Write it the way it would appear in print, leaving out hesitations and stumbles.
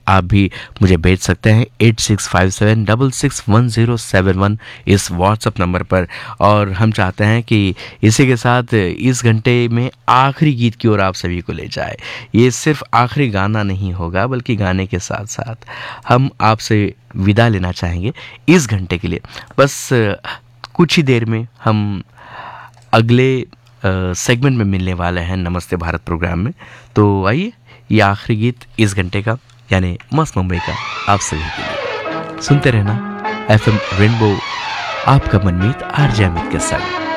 आप भी मुझे भेज सकते हैं 8657661071 इस व्हाट्सएप नंबर पर। और हम चाहते हैं कि इसी के साथ इस घंटे में आखिरी गीत की ओर आप सभी को ले जाए। ये सिर्फ आखिरी गाना नहीं होगा, बल्कि गाने के साथ साथ हम आपसे विदा लेना चाहेंगे इस घंटे के लिए। बस कुछ ही देर में हम अगले सेगमेंट में मिलने वाले हैं नमस्ते भारत प्रोग्राम में। तो आइए, ये आखिरी गीत इस घंटे का यानी मस्त मुंबई का आप सभी के लिए। सुनते रहना FM रेनबो, आपका मनमीत आरजे अमित के साथ।